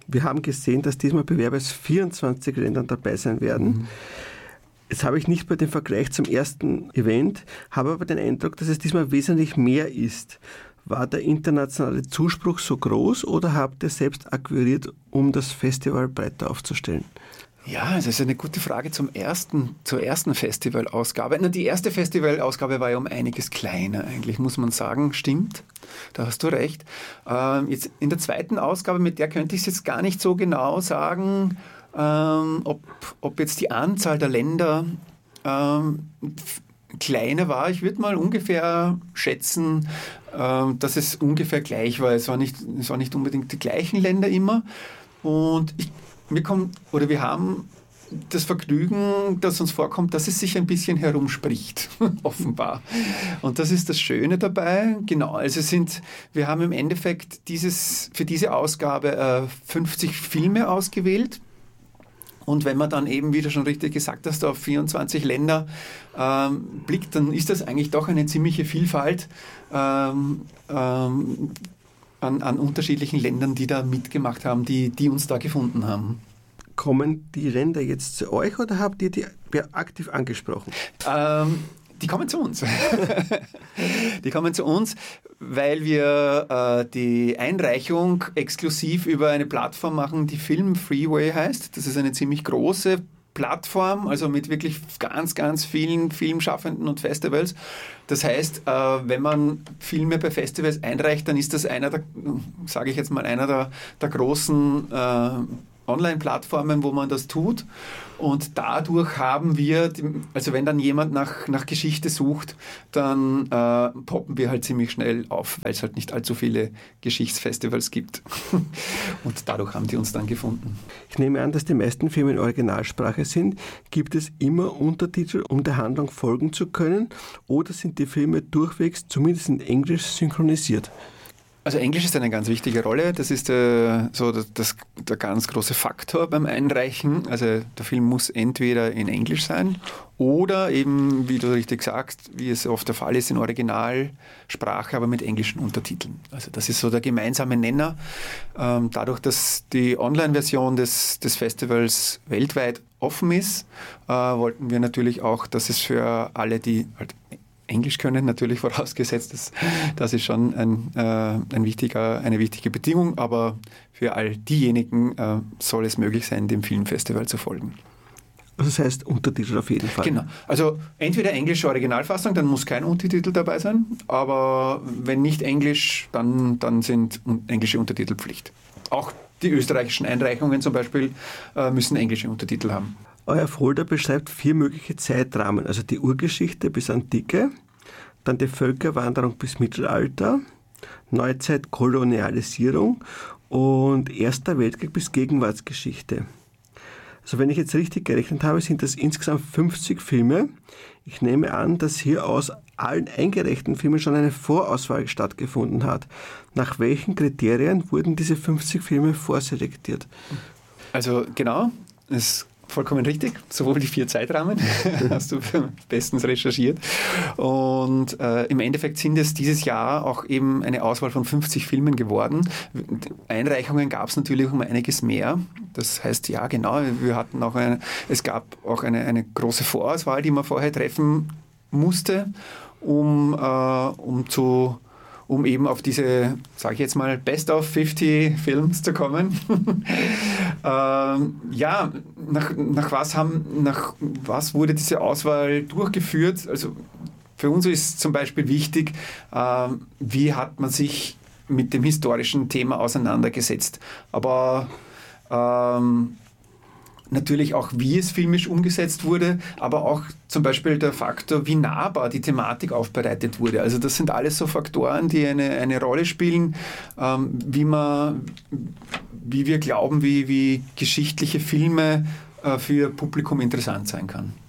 Wir haben gesehen, dass diesmal Bewerber aus 24 Ländern dabei sein werden. Jetzt habe ich nicht bei dem Vergleich zum ersten Event, habe aber den Eindruck, dass es diesmal wesentlich mehr ist. War der internationale Zuspruch so groß oder habt ihr selbst akquiriert, um das Festival breiter aufzustellen? Ja, das ist eine gute Frage zur ersten Festivalausgabe. Die erste Festivalausgabe war ja um einiges kleiner eigentlich, muss man sagen. Stimmt, da hast du recht. Jetzt in der zweiten Ausgabe, mit der könnte ich es jetzt gar nicht so genau sagen, ob jetzt die Anzahl der Länder kleiner war. Ich würde mal ungefähr schätzen, dass es ungefähr gleich war. Es war nicht unbedingt die gleichen Länder immer. Und wir haben das Vergnügen, das uns vorkommt, dass es sich ein bisschen herumspricht, offenbar. Und das ist das Schöne dabei. Genau, also wir haben im Endeffekt für diese Ausgabe 50 Filme ausgewählt. Und wenn man dann eben, wie du schon richtig gesagt hast, auf 24 Länder blickt, dann ist das eigentlich doch eine ziemliche Vielfalt an unterschiedlichen Ländern, die da mitgemacht haben, die uns da gefunden haben. Kommen die Länder jetzt zu euch oder habt ihr die aktiv angesprochen? Die kommen zu uns. Die kommen zu uns, weil wir die Einreichung exklusiv über eine Plattform machen, die Film Freeway heißt. Das ist eine ziemlich große Plattform, also mit wirklich ganz, ganz vielen Filmschaffenden und Festivals. Das heißt, wenn man Filme bei Festivals einreicht, dann ist das einer der großen Online-Plattformen, wo man das tut. Und dadurch haben wir, also wenn dann jemand nach Geschichte sucht, dann poppen wir halt ziemlich schnell auf, weil es halt nicht allzu viele Geschichtsfestivals gibt. Und dadurch haben die uns dann gefunden. Ich nehme an, dass die meisten Filme in Originalsprache sind. Gibt es immer Untertitel, um der Handlung folgen zu können? Oder sind die Filme durchwegs, zumindest in Englisch, synchronisiert? Also Englisch ist eine ganz wichtige Rolle. Das ist der ganz große Faktor beim Einreichen. Also der Film muss entweder in Englisch sein oder eben, wie du richtig sagst, wie es oft der Fall ist, in Originalsprache, aber mit englischen Untertiteln. Also das ist so der gemeinsame Nenner. Dadurch, dass die Online-Version des Festivals weltweit offen ist, wollten wir natürlich auch, dass es für alle, die halt Englisch können, natürlich vorausgesetzt, das ist schon eine wichtige Bedingung, aber für all diejenigen soll es möglich sein, dem Filmfestival zu folgen. Also das heißt Untertitel auf jeden Fall? Genau, also entweder englische Originalfassung, dann muss kein Untertitel dabei sein, aber wenn nicht Englisch, dann sind englische Untertitel Pflicht. Auch die österreichischen Einreichungen zum Beispiel müssen englische Untertitel haben. Euer Folder beschreibt 4 mögliche Zeitrahmen, also die Urgeschichte bis Antike, dann die Völkerwanderung bis Mittelalter, Neuzeit, Kolonialisierung und Erster Weltkrieg bis Gegenwartsgeschichte. Also wenn ich jetzt richtig gerechnet habe, sind das insgesamt 50 Filme. Ich nehme an, dass hier aus allen eingereichten Filmen schon eine Vorauswahl stattgefunden hat. Nach welchen Kriterien wurden diese 50 Filme vorselektiert? Also genau, es vollkommen richtig, sowohl die 4 Zeitrahmen, hast du bestens recherchiert. Und im Endeffekt sind es dieses Jahr auch eben eine Auswahl von 50 Filmen geworden. Einreichungen gab es natürlich um einiges mehr. Das heißt, ja genau, es gab auch eine große Vorauswahl, die man vorher treffen musste, um eben auf diese, sage ich jetzt mal, Best of 50 Films zu kommen. Nach was wurde diese Auswahl durchgeführt? Also für uns ist zum Beispiel wichtig, wie hat man sich mit dem historischen Thema auseinandergesetzt. Aber natürlich auch, wie es filmisch umgesetzt wurde, aber auch zum Beispiel der Faktor, wie nahbar die Thematik aufbereitet wurde. Also das sind alles so Faktoren, die eine Rolle spielen, wie wir glauben, wie geschichtliche Filme für Publikum interessant sein kann.